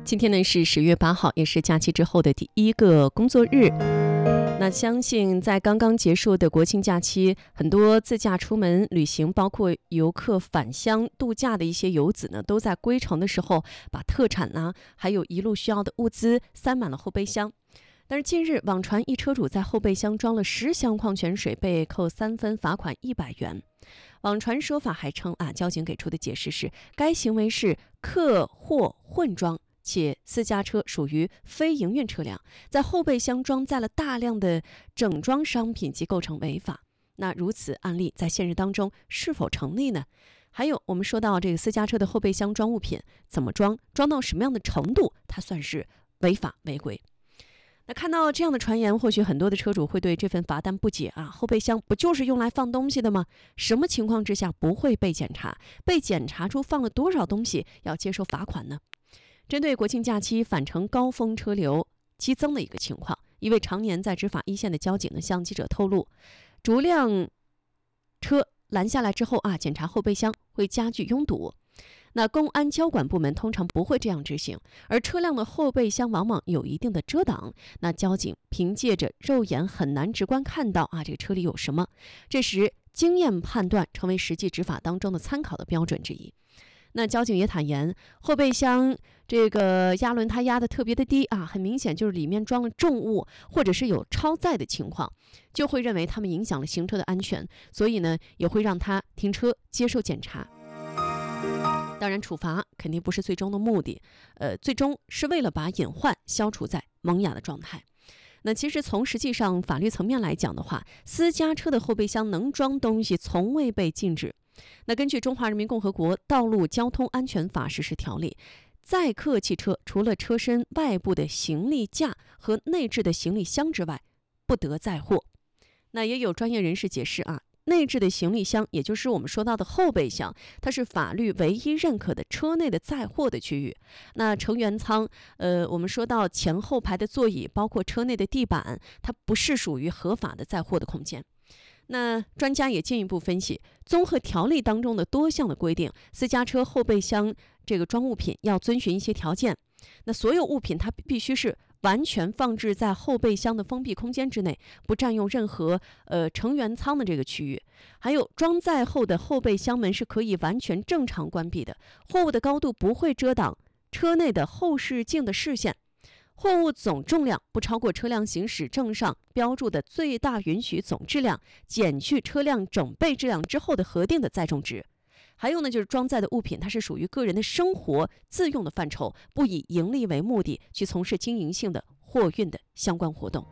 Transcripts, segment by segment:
今天呢是10月8号，也是假期之后的第一个工作日。那相信在刚刚结束的国庆假期，很多自驾出门旅行，包括游客返乡度假的一些游子呢，都在归程的时候把特产还有一路需要的物资塞满了后备箱。但是近日网传一车主在后备箱装了10箱矿泉水，被扣3分，罚款100元。网传说法还称交警给出的解释是，该行为是客货混装，且私家车属于非营运车辆，在后备箱装载了大量的整装商品即构成违法。那如此案例在现实当中是否成立呢？还有我们说到这个私家车的后备箱装物品怎么装到什么样的程度它算是违法违规。那看到这样的传言，或许很多的车主会对这份罚单不解后备箱不就是用来放东西的吗？什么情况之下不会被检查？被检查出放了多少东西要接受罚款呢？针对国庆假期返程高峰车流激增的一个情况，一位常年在执法一线的交警呢向记者透露，逐辆车拦下来之后检查后备箱会加剧拥堵。那公安交管部门通常不会这样执行，而车辆的后备箱往往有一定的遮挡，那交警凭借着肉眼很难直观看到这个车里有什么，这时经验判断成为实际执法当中的参考的标准之一。那交警也坦言，后备箱这个压轮胎压得特别的低很明显就是里面装了重物，或者是有超载的情况，就会认为他们影响了行车的安全，所以呢也会让他停车接受检查。当然处罚肯定不是最终的目的，最终是为了把隐患消除在萌芽的状态。那其实从实际上法律层面来讲的话，私家车的后备箱能装东西从未被禁止。那根据《中华人民共和国道路交通安全法实施条例》，载客汽车除了车身外部的行李架和内置的行李箱之外，不得载货。那也有专业人士解释内置的行李箱，也就是我们说到的后备箱，它是法律唯一认可的车内的载货的区域。那成员舱，我们说到前后排的座椅，包括车内的地板，它不是属于合法的载货的空间。那专家也进一步分析，综合条例当中的多项的规定，私家车后备箱这个装物品要遵循一些条件。那所有物品它必须是完全放置在后备箱的封闭空间之内，不占用任何成员舱的这个区域。还有装载后的后备箱门是可以完全正常关闭的，货物的高度不会遮挡车内的后视镜的视线。货物总重量不超过车辆行驶证上标注的最大允许总质量，减去车辆整备质量之后的核定的载重值。还有呢，就是装载的物品它是属于个人的生活自用的范畴，不以盈利为目的去从事经营性的货运的相关活动。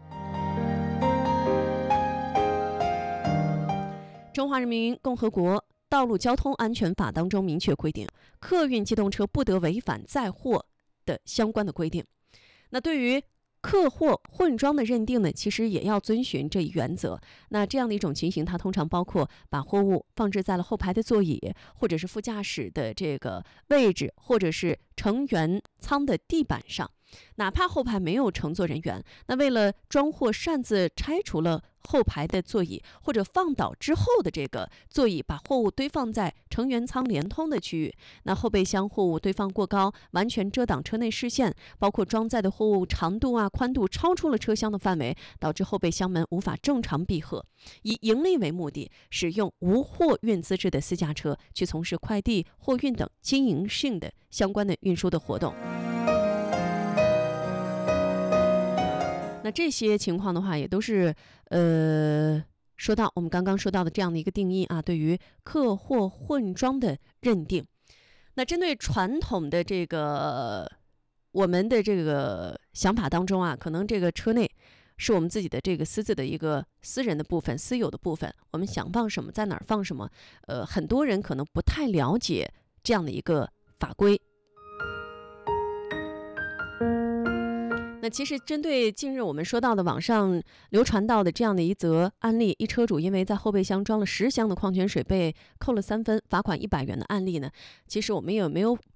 中华人民共和国道路交通安全法当中明确规定，客运机动车不得违反载货的相关的规定。那对于客货混装的认定呢，其实也要遵循这一原则。那这样的一种情形，它通常包括把货物放置在了后排的座椅，或者是副驾驶的这个位置，或者是成员舱的地板上。哪怕后排没有乘坐人员，那为了装货擅自拆除了后排的座椅，或者放倒之后的这个座椅，把货物堆放在成员舱连通的区域，那后备箱货物堆放过高，完全遮挡车内视线，包括装载的货物长度宽度超出了车厢的范围，导致后备箱门无法正常闭合，以盈利为目的，使用无货运资质的私家车去从事快递、货运等经营性的相关的运输的活动。那这些情况的话，也都是说到我们刚刚说到的这样的一个定义对于客货混装的认定。那针对传统的这个我们的这个想法当中可能这个车内是我们自己的这个私自的一个私人的部分、私有的部分，我们想放什么在哪儿放什么，很多人可能不太了解这样的一个法规。那其实针对近日我们说到的网上流传到的这样的一则案例，一车主因为在后备箱装了10箱的矿泉水被扣了3分，罚款100元的案例呢，其实我们也没有